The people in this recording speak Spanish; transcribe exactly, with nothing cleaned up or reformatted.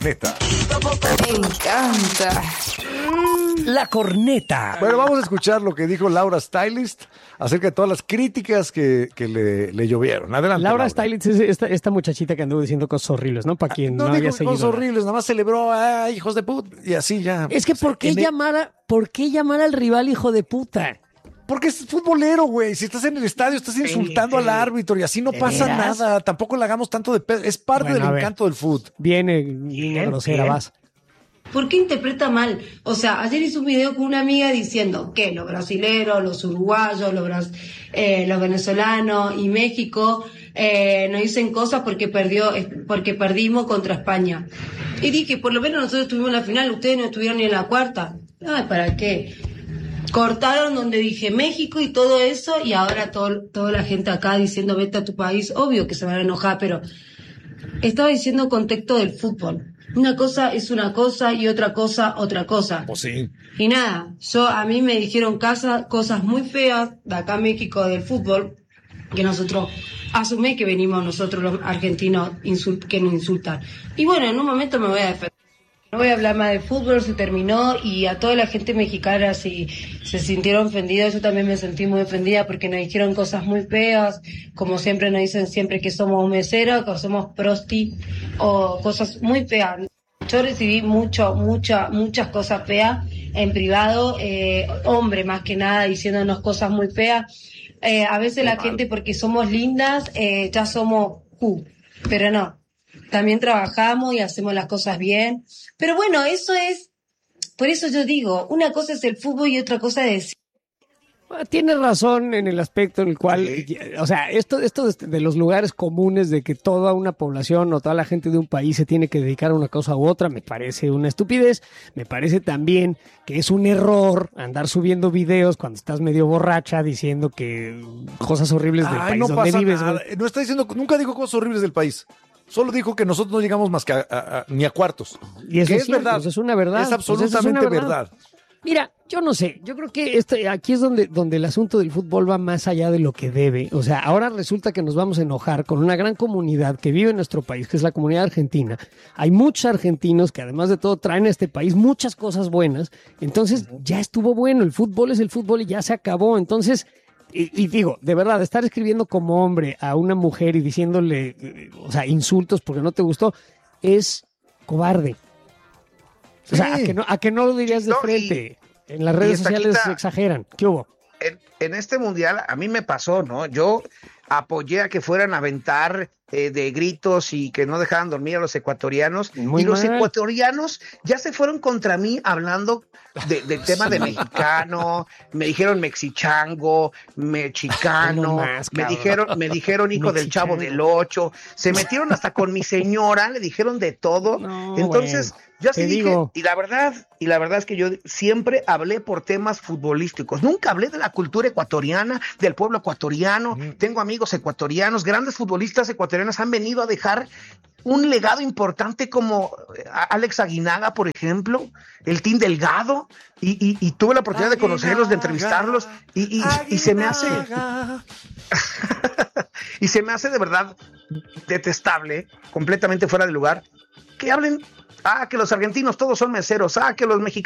corneta. Me encanta. La corneta. Bueno, vamos a escuchar lo que dijo Laura Stylist acerca de todas las críticas que, que le, le llovieron. Adelante, Laura, Laura. Stylist es esta, esta muchachita que anduvo diciendo cosas horribles, ¿no? Para quien no, No, no dijo había cosas seguido. horribles, nada más celebró a hijos de puta y así ya. Es que ¿por qué En- llamar a, por qué llamar al rival hijo de puta? Porque es futbolero, güey. Si estás en el estadio, estás insultando al árbitro y así no pasa veras? nada. Tampoco le hagamos tanto de pedo. Es parte Bueno, a del ver. encanto del fútbol. Viene, niña grosera, bien. vas. ¿Por qué interpreta mal? O sea, ayer hice un video con una amiga diciendo que los brasileros, los uruguayos, los, bras- eh, los venezolanos y México eh, nos dicen cosas porque perdió, porque perdimos contra España. Y dije, por lo menos nosotros estuvimos en la final, ustedes no estuvieron ni en la cuarta. Ay, ¿para qué? Cortaron donde dije México y todo eso, y ahora todo, toda la gente acá diciendo vete a tu país, obvio que se van a enojar, pero estaba diciendo contexto del fútbol. Una cosa es una cosa y otra cosa otra cosa. Pues sí. Y nada, yo a mí me dijeron casa, cosas muy feas de acá México del fútbol, que nosotros asumí que venimos nosotros los argentinos insult- que nos insultan. Y bueno, en un momento me voy a defender. No voy a hablar más de fútbol, se terminó, y a toda la gente mexicana si se sintieron ofendidos, yo también me sentí muy ofendida porque nos dijeron cosas muy feas, como siempre nos dicen siempre que somos meseros, que somos prosti, o cosas muy feas. Yo recibí mucho, mucha, muchas cosas feas en privado, eh, hombre más que nada diciéndonos cosas muy feas. Eh, a veces la gente porque somos lindas, eh, ya somos Q, pero no. También trabajamos y hacemos las cosas bien. Pero bueno, eso es, por eso yo digo, una cosa es el fútbol y otra cosa es... Ah, Tiene razón en el aspecto en el cual, o sea, esto, esto de, de los lugares comunes de que toda una población o toda la gente de un país se tiene que dedicar a una cosa u otra, me parece una estupidez. Me parece también que es un error andar subiendo videos cuando estás medio borracha diciendo que cosas horribles del Ay, país no donde pasa vives. nada. güey. No está diciendo, nunca dijo cosas horribles del país. Solo dijo que nosotros no llegamos más que a, a- a- ni a cuartos. Y eso que es es cierto, verdad. eso es una verdad. Es Pues eso es absolutamente una verdad. Mira, yo no sé, yo creo que este, aquí es donde, donde el asunto del fútbol va más allá de lo que debe. O sea, ahora resulta que nos vamos a enojar con una gran comunidad que vive en nuestro país, que es la comunidad argentina. Hay muchos argentinos que además de todo traen a este país muchas cosas buenas. Entonces ya estuvo bueno, el fútbol es el fútbol y ya se acabó. Entonces, y, y digo, de verdad, estar escribiendo como hombre a una mujer y diciéndole, eh, o sea, insultos porque no te gustó, es cobarde. O sea, a Sí. que no, a que no lo dirías de No, y- frente. En las redes esta sociales quita- exageran. ¿Qué hubo? En, en este mundial a mí me pasó, ¿no? Yo apoyé a que fueran a aventar eh, de gritos y que no dejaran dormir a los ecuatorianos. Muy y los mal. ecuatorianos ya se fueron contra mí hablando de- del tema de mexicano, me dijeron mexichango, mexicano, No más, me cabrón. dijeron, me dijeron hijo del chavo del ocho, se metieron hasta con mi señora, le dijeron de todo. No, Entonces, bueno, yo así te dije, digo. y la verdad, y la verdad es que yo siempre hablé por temas futbolísticos. Nunca hablé de la cultura ecuatoriana, del pueblo ecuatoriano. Tengo amigos ecuatorianos, grandes futbolistas ecuatorianos han venido a dejar un legado importante como eh, Alex Aguinaga, por ejemplo, el Team Delgado, y, y, y tuve la oportunidad de conocerlos, de entrevistarlos, y, y, y se me hace, y se me hace de verdad detestable, completamente fuera de lugar, que hablen, ah, que los argentinos todos son meseros, ah, que los mexicanos